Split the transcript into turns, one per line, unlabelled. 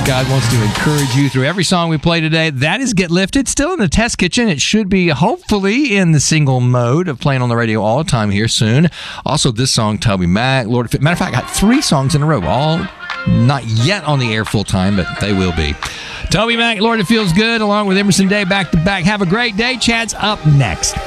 God wants to encourage you through every song we play today. That is Get Lifted. Still in the test kitchen. It should be hopefully in the single mode of playing on the radio all the time here soon. Also, this song, Toby Mac, Lord. Matter of fact, I got 3 songs in a row, all not yet on the air full time, but they will be. Toby Mac, Lord, It Feels Good, along with Emerson Day back to back. Have a great day. Chad's up next.